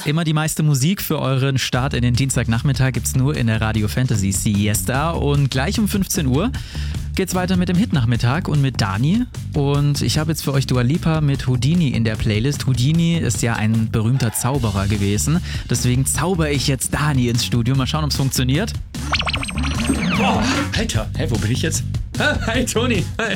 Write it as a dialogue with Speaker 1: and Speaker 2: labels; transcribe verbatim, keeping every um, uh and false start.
Speaker 1: Immer die meiste Musik für euren Start in den Dienstagnachmittag gibt's nur in der Radio Fantasy Siesta. Und gleich um fünfzehn Uhr geht's weiter mit dem Hitnachmittag und mit Dani. Und ich habe jetzt für euch Dua Lipa mit Houdini in der Playlist. Houdini ist ja ein berühmter Zauberer gewesen. Deswegen zauber ich jetzt Dani ins Studio. Mal schauen, ob es funktioniert.
Speaker 2: Boah, Alter, hä, wo bin ich jetzt? Hi, Toni. Hi.